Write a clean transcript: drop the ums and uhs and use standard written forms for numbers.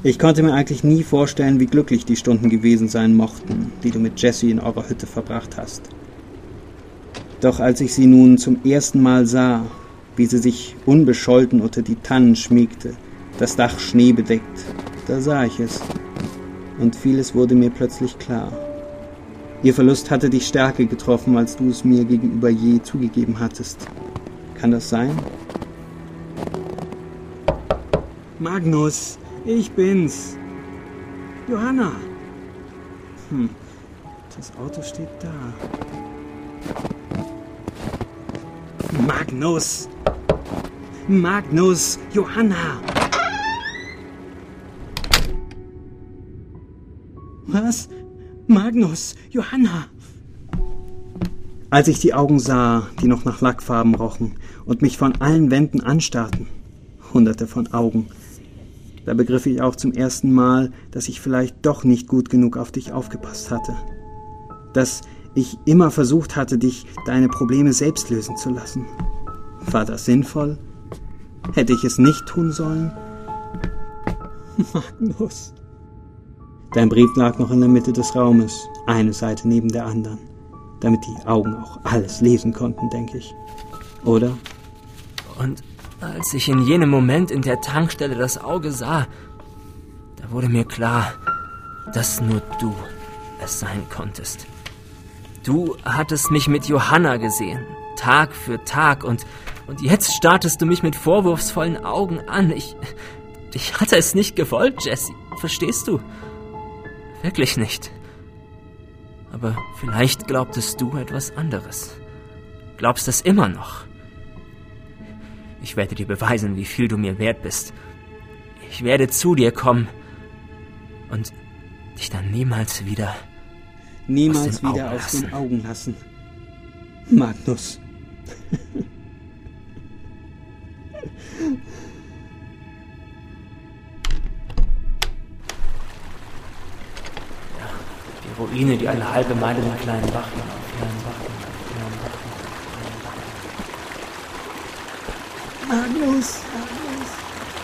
Ich konnte mir eigentlich nie vorstellen, wie glücklich die Stunden gewesen sein mochten, die du mit Jessie in eurer Hütte verbracht hast. Doch als ich sie nun zum ersten Mal sah, wie sie sich unbescholten unter die Tannen schmiegte, das Dach schneebedeckt, da sah ich es. Und vieles wurde mir plötzlich klar. Ihr Verlust hatte dich stärker getroffen, als du es mir gegenüber je zugegeben hattest. Kann das sein? Magnus, ich bin's. Johanna. Das Auto steht da. Magnus! Magnus! Johanna! Was? Magnus! Johanna! Als ich die Augen sah, die noch nach Lackfarben rochen und mich von allen Wänden anstarrten, hunderte von Augen, da begriff ich auch zum ersten Mal, dass ich vielleicht doch nicht gut genug auf dich aufgepasst hatte. Dass ich immer versucht hatte, dich deine Probleme selbst lösen zu lassen. War das sinnvoll? Hätte ich es nicht tun sollen? Magnus. Dein Brief lag noch in der Mitte des Raumes, eine Seite neben der anderen, damit die Augen auch alles lesen konnten, denke ich. Oder? Und als ich in jenem Moment in der Tankstelle das Auge sah, da wurde mir klar, dass nur du es sein konntest. Du hattest mich mit Johanna gesehen, Tag für Tag, und jetzt startest du mich mit vorwurfsvollen Augen an. Ich hatte es nicht gewollt, Jessie. Verstehst du? Wirklich nicht. Aber vielleicht glaubtest du etwas anderes. Glaubst es immer noch. Ich werde dir beweisen, wie viel du mir wert bist. Ich werde zu dir kommen und dich dann niemals wieder aus den Augen lassen. Magnus. Die Ruine, die eine halbe Meile den kleinen Bach Magnus!